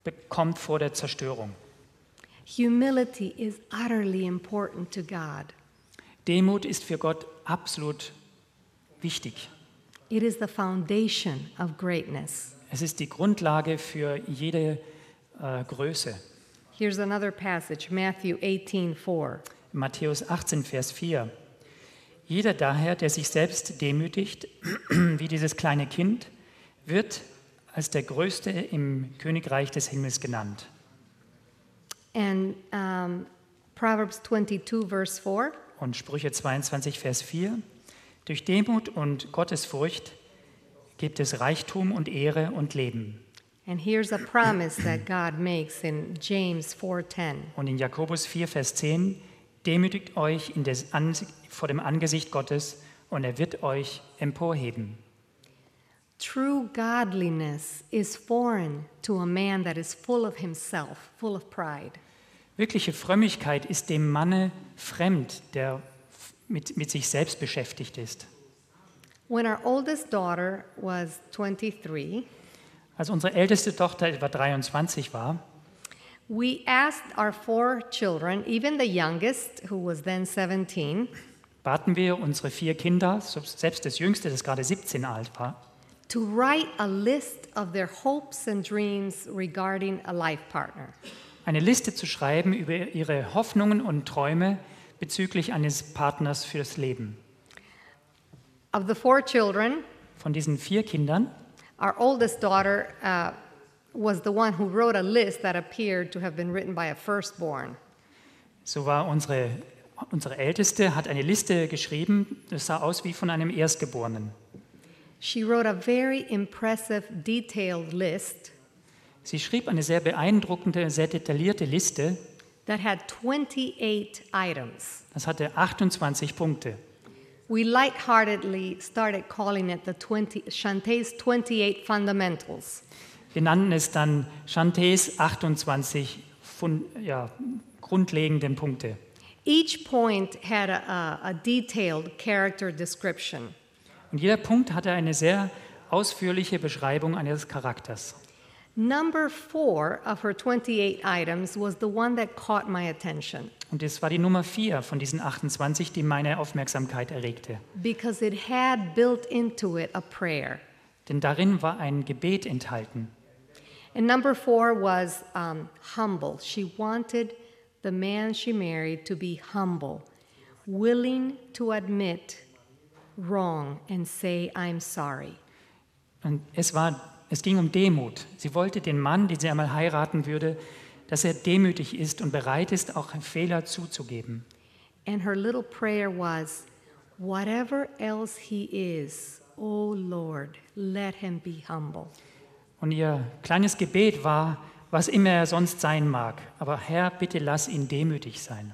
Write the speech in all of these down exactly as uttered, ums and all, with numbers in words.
bekommt vor der Zerstörung. Humility is utterly important to God. Demut ist für Gott absolut wichtig. It is the foundation of greatness. Es ist die Grundlage für jede äh, Größe. Here's another passage, Matthew eighteen four. Matthäus achtzehn, Vers vier. Jeder daher, der sich selbst demütigt, wie dieses kleine Kind, wird als der Größte im Königreich des Himmels genannt. And um, Proverbs twenty-two, verse four. Und Sprüche zweiundzwanzig, Vers vier. Durch Demut und Gottesfurcht gibt es Reichtum und Ehre und Leben. And here's a promise that God makes in James four ten. Und in Jakobus vier, Vers zehn, demütigt euch in des An- vor dem Angesicht Gottes und er wird euch emporheben. True godliness is foreign to a man that is full of himself, full of pride. Wirkliche Frömmigkeit ist dem Manne fremd, der mit, mit sich selbst beschäftigt ist. When our oldest daughter was twenty-three, Als unsere älteste Tochter etwa dreiundzwanzig war, we asked our four children, even the youngest, who was then seventeen, baten wir unsere vier Kinder, selbst das Jüngste, das gerade siebzehn alt war, to write a list of their hopes and dreams regarding a life partner. eine Liste zu schreiben über ihre Hoffnungen und Träume bezüglich eines Partners fürs Leben. Of the four children, Von diesen vier Kindern, our oldest daughter uh, was the one who wrote a list that appeared to have been written by a firstborn. so war unsere, unsere Älteste, hat eine Liste geschrieben, das sah aus wie von einem Erstgeborenen. She wrote a very impressive, detailed list Sie schrieb eine sehr beeindruckende, sehr detaillierte Liste, that had twenty-eight items. das hatte achtundzwanzig Punkte. We lightheartedly started calling it the twenty, Shantae's twenty-eight fundamentals. Wir nannten es dann Shantaes achtundzwanzig Fund, ja, grundlegenden Punkte. Each point had a, a, a detailed character description. Und jeder Punkt hatte eine sehr ausführliche Beschreibung eines Charakters. Number four of her twenty-eight items was the one that caught my attention Und es war die Nummer vier von diesen achtundzwanzig, die meine Aufmerksamkeit erregte. because it had built into it a prayer. Denn darin war ein Gebet enthalten. And number four was um, humble. She wanted the man she married to be humble, willing to admit wrong and say, I'm sorry. Und es war, es ging um Demut. Sie wollte den Mann, den sie einmal heiraten würde, dass er demütig ist und bereit ist, auch Fehler zuzugeben. And her little prayer was, whatever else he is, oh Lord, let him be humble. Und ihr kleines Gebet war, was immer er sonst sein mag, aber Herr, bitte lass ihn demütig sein.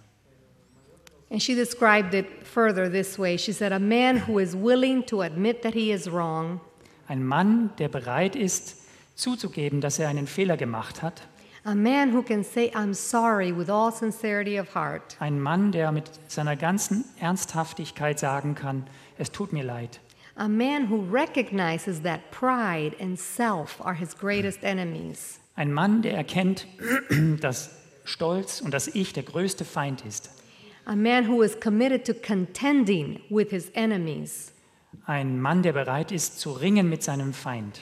And she described it further this way. She said, a man who is willing to admit that he is wrong, Ein Mann, der bereit ist, zuzugeben, dass er einen Fehler gemacht hat. a man who can say, I'm sorry with all sincerity of heart, Ein Mann, der mit seiner ganzen Ernsthaftigkeit sagen kann, es tut mir leid. a man who recognizes that pride and self are his greatest enemies, Ein Mann, der erkennt, dass Stolz und das Ich der größte Feind ist. a man who is committed to contending with his enemies, Ein Mann, der bereit ist, zu ringen mit seinem Feind.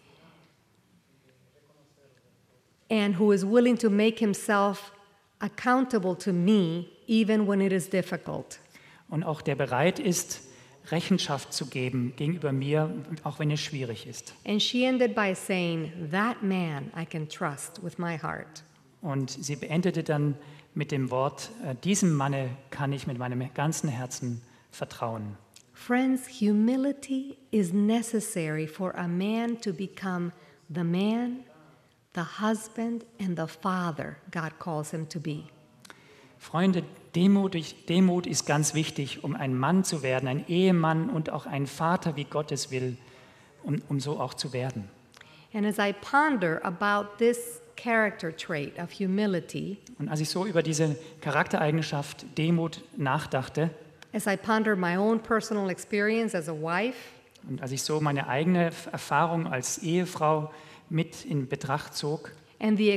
and who is willing to make himself accountable to me even when it is difficult. Und auch der bereit ist, Rechenschaft zu geben gegenüber mir, auch wenn es schwierig ist. And she ended by saying, that man I can trust with my heart. Und sie beendete dann mit dem Wort, äh, diesem Manne kann ich mit meinem ganzen Herzen vertrauen. Friends, humility is necessary for a man to become the man, the husband, and the father God calls him to be. Freunde, Demut, Demut ist ganz wichtig, um ein Mann zu werden, ein Ehemann und auch ein Vater, wie Gott es will, um, um so auch zu werden. And as I ponder about this character trait of humility, Und als ich so über diese Charaktereigenschaft Demut nachdachte as I ponder my own personal experience as a wife, und als ich so meine eigene Erfahrung als Ehefrau mit in Betracht zog, and the